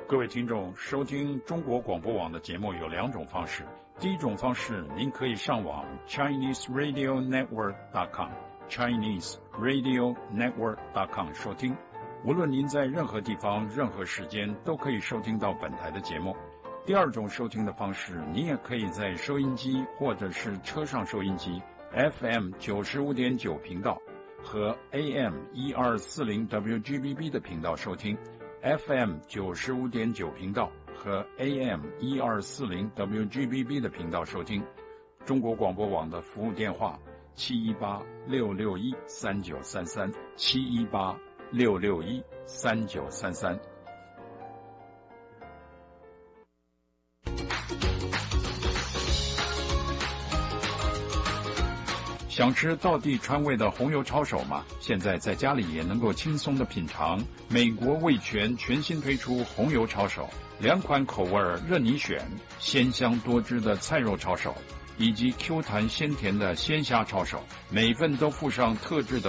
各位听众，收听中国广播网的节目有两种方式。第一种方式，您可以上网 ChineseRadioNetwork.com 收听。无论您在任何地方、任何时间，都可以收听到本台的节目。第二种收听的方式，您也可以在收音机或者是车上收音机 FM 95.9频道和 AM 1240 WGBB 的频道收听。FM 95.9频道和 AM 1240 WGBB 的频道收听。中国广播网的服务电话718-661-3933 718-661-3933。想吃道地川味的红油抄手吗？现在在家里也能够轻松的品尝。美国味全全新推出红油抄手，2款口味任你选，鲜香多汁的菜肉抄手以及 Q 弹鲜甜的鲜虾抄手，每份都附上特制的